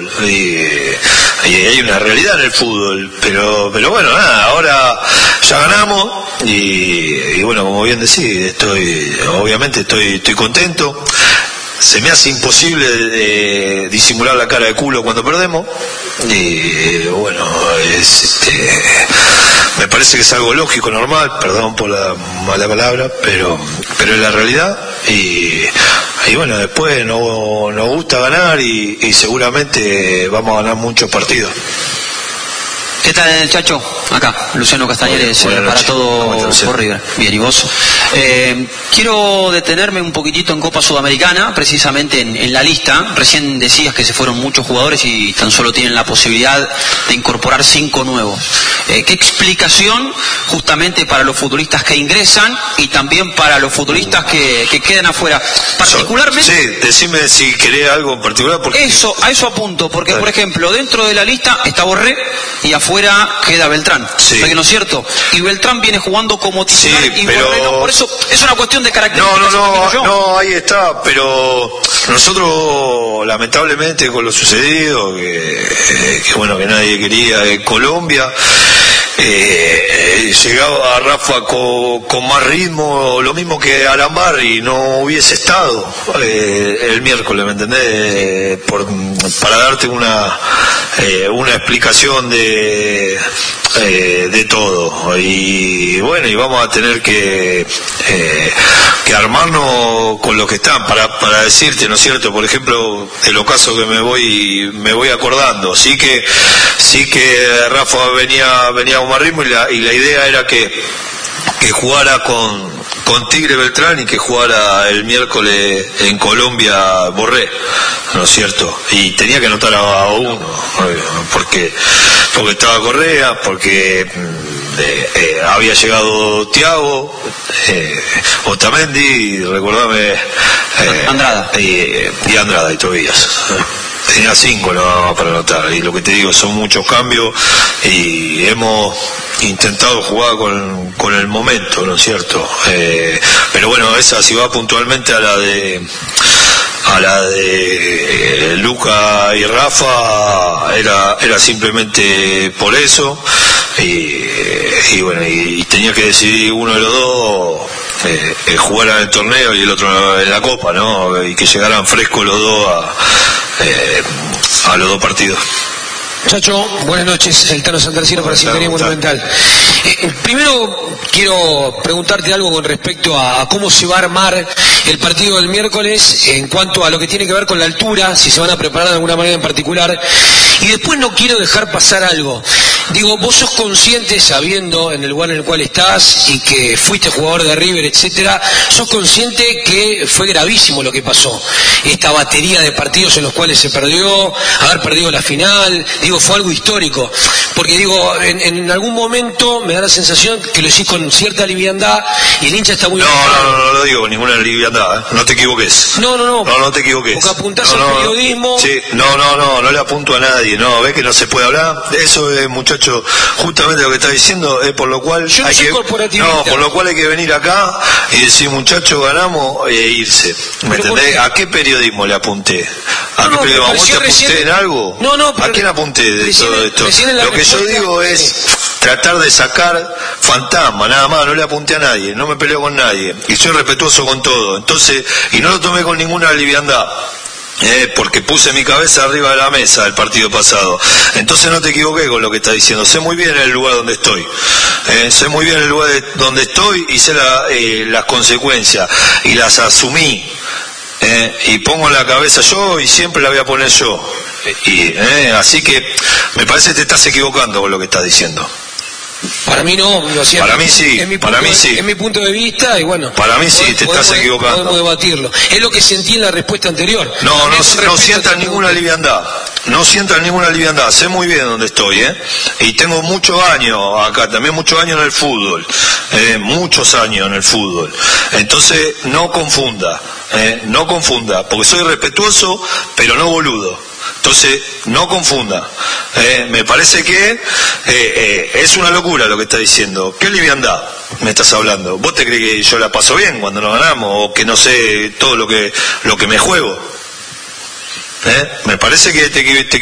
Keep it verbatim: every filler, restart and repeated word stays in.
fútbol y, y hay una realidad en el fútbol, pero pero bueno, nada, ahora ya ganamos y, y bueno, como bien decís, estoy obviamente estoy estoy contento. Se me hace imposible eh, disimular la cara de culo cuando perdemos y bueno, es, este, me parece que es algo lógico, normal, perdón por la mala palabra, pero pero es la realidad y, y bueno, después no, nos gusta ganar y, y seguramente vamos a ganar muchos partidos. ¿Qué tal, Chacho? Acá, Luciano Castañeres, Buenas para noches. todo por River. Bien, ¿y vos? Eh, quiero detenerme un poquitito en Copa Sudamericana, precisamente en, en la lista. Recién decías que se fueron muchos jugadores y tan solo tienen la posibilidad de incorporar cinco nuevos. Eh, ¿Qué explicación justamente para los futbolistas que ingresan y también para los futbolistas que, que quedan afuera? Particularmente... Sí, decime si querés algo en particular. Porque... Eso, a eso apunto, porque Dale. Por ejemplo, dentro de la lista está Borré y afuera queda Beltrán, sí. ¿no es cierto? Y Beltrán viene jugando como titular sí, y pero... Borré no, por eso es una cuestión de características. No, no, no, no, ahí está, pero nosotros lamentablemente con lo sucedido, que, que bueno, que nadie quería en Colombia, eh, llegaba a Rafa con, con más ritmo, lo mismo que Arambar, y no hubiese estado eh, el miércoles, ¿me entendés? Por, para darte una eh, una explicación de eh, de todo, y bueno, y vamos a tener que eh, que armarnos con lo que están para para decirte, ¿no es cierto? Por ejemplo, de los casos que me voy me voy acordando, sí que sí que Rafa venía venía a un ritmo y la, y la idea era que que jugara con con Tigre Beltrán y que jugara el miércoles en Colombia Borré, ¿no es cierto? Y tenía que anotar a uno, porque porque estaba Correa, porque eh, eh, había llegado Thiago, eh, Otamendi, recordame, eh, Andrada y, y Andrada y Tobías. Tenía cinco no para anotar, y lo que te digo, son muchos cambios y hemos intentado jugar con, con el momento, ¿no es cierto? Eh, pero bueno, esa si va puntualmente a la de a la de eh, Luca y Rafa, era era simplemente por eso, y, y bueno, y, y tenía que decidir uno de los dos eh, eh, jugar en el torneo y el otro en la Copa, ¿no? Y que llegaran frescos los dos a Eh, a los dos partidos. Chacho, buenas noches, el Tano Santarciero para Sintonía Monumental. Eh, primero quiero preguntarte algo con respecto a, a cómo se va a armar el partido del miércoles en cuanto a lo que tiene que ver con la altura, si se van a preparar de alguna manera en particular. Y después no quiero dejar pasar algo. Digo, vos sos consciente, sabiendo en el lugar en el cual estás y que fuiste jugador de River, etcétera, sos consciente que fue gravísimo lo que pasó. Esta batería de partidos en los cuales se perdió, haber perdido la final, digo, fue algo histórico. Porque digo, en, en algún momento me da la sensación que lo hiciste con cierta liviandad y el hincha está muy... No, no, no, no lo digo con ninguna liviandad, ¿eh? No te equivoques. No, no, no. No, no te equivoques. Porque apuntás no, al no, periodismo... Sí, no, no, no, no le apunto a nadie, no, ves que no se puede hablar. Eso es, muchacho, justamente lo que está diciendo, es por lo cual... Yo no hay soy que, corporativista. No, por lo cual hay que venir acá y decir, muchacho, ganamos, e irse. ¿Me entendés? ¿A qué periodismo le apunté? ¿A no, qué no, periodismo? ¿A vos te apunté recién... en algo? No, no, pero... ¿A quién apunté de recién, todo esto? Lo que yo digo es... Sí. Tratar de sacar fantasma, nada más, no le apunté a nadie, no me peleo con nadie, y soy respetuoso con todo, entonces, y no lo tomé con ninguna liviandad, eh, porque puse mi cabeza arriba de la mesa el partido pasado, entonces no te equivoqué con lo que estás diciendo, sé muy bien el lugar donde estoy, eh, sé muy bien el lugar de, donde estoy y sé la, eh, las consecuencias, y las asumí, eh, y pongo en la cabeza yo y siempre la voy a poner yo, y, eh, así que me parece que te estás equivocando con lo que estás diciendo. Para mí no, lo siento. Para mí sí, es mi para mí de, sí. Es mi punto de vista y bueno. Para mí sí, podemos, te estás equivocando. Podemos debatirlo. Es lo que sentí en la respuesta anterior. No, no, no sientas ninguna liviandad. No sientas ninguna liviandad. Sé muy bien dónde estoy, ¿eh? Y tengo muchos años acá, también muchos años en el fútbol. Eh, muchos años en el fútbol. Entonces, no confunda, eh, no confunda, porque soy respetuoso, pero no boludo. Entonces, no confunda. Eh, me parece que eh, eh, es una locura lo que está diciendo. ¿Qué liviandad me estás hablando? ¿Vos te crees que yo la paso bien cuando nos ganamos? ¿O que no sé todo lo que lo que me juego? ¿Eh? Me parece que te, te